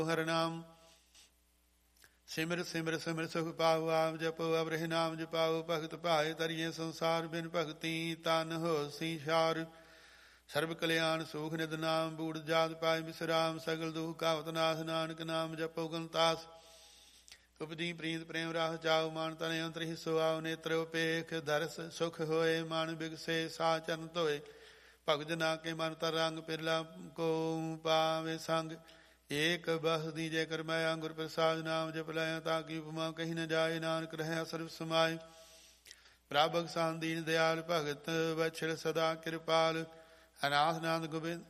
ਹਰਿ ਨਾਮ ਸਿਮਰ ਸਿਮਰ ਸਿਮਰ ਸੁਖ ਪਾਉ। ਆਪ ਜਪੋ ਅਵਰਿ ਨਾਮ ਜਪਾਉ। ਭਗਤ ਭਾਏ ਤਰੀਏ ਸੰਸਾਰ। ਬਿਨ ਭਗਤੀ ਤਨ ਹੋਸੀ ਛਾਰ। ਸਰਬ ਕਲਿਆਣ ਸੂਖ ਨਿਦ ਨਾਮ। ਬੂੜ ਜਾਤ ਪਾਏ ਬਿਸਰਾਮ। ਸਗਲ ਦੁਖ ਕਾਵਤ ਨਾਸ। ਨਾਨਕ ਨਾਮ ਜਪੋ ਗੰਤਾਸ। ਉਪਜੀ ਪ੍ਰੀਤ ਪ੍ਰੇਮ ਰਾਹ ਜਾਉ। ਮਨ ਤਨ ਅੰਤਰ ਹਿੱਸੋ ਆਉ। ਨੇਤਰ ਉਪੇਖ ਦਰਸ ਸੁਖ ਹੋਏ। ਮਨ ਬਿਗਸੇ ਸਾ ਚਰਨ ਧੋਏ। ਭਗਤ ਜਨਾ ਕੇ ਮਨ ਤਰ ਰੰਗ। ਪਿਰਲਾ ਕੋ ਪਾਵੇ ਸੰਗ। ਏਕ ਬਸ ਦੀਜੈ ਕਰਮਾਇਆ। ਗੁਰ ਪ੍ਰਸਾਦ ਨਾਮ ਜਪ ਲਿਆ। ਤਾਂ ਕੀ ਉਪਮਾ ਕਹੀ ਨ ਜਾਏ। ਨਾਨਕ ਰਹਿ ਸਰਬ ਸਮਾਏ। ਪ੍ਰਭ ਬਖਸ਼ਾਨ ਦੀਨ ਦਿਆਲ। ਭਗਤ ਵਛਲ ਸਦਾ ਕਿਰਪਾਲ। ਅਨਾਥ ਨਾਥ ਗੋਬਿੰਦ